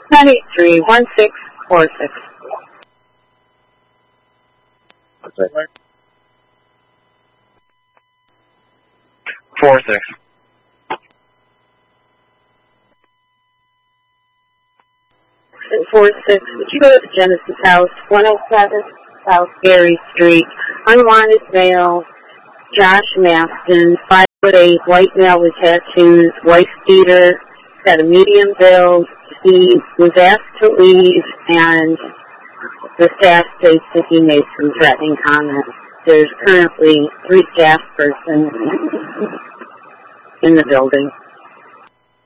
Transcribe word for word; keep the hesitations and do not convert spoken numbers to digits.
nine eight three, one six four six. Four six. Four six. Would you go to Genesis House, one oh seven South Gary Street? Unwanted male, Josh Maston, five foot eight, white male with tattoos, wife beater, got a medium build. He was asked to leave, and the staff states that he made some threatening comments. There's currently three staff persons in the building.